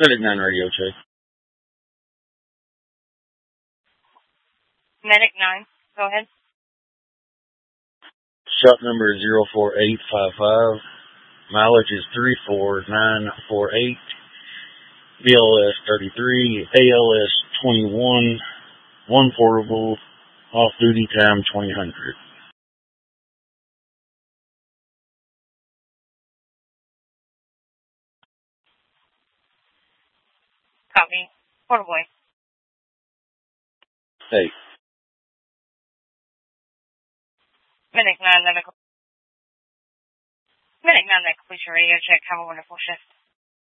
Medic 9 radio check. Medic 9, go ahead. Shop number is 04855. Mileage is 34948. BLS 33, ALS 21, 1 portable, off duty time 2000. Copy. Portable. Hey. Medic 9, that completes your radio check. Have a wonderful shift.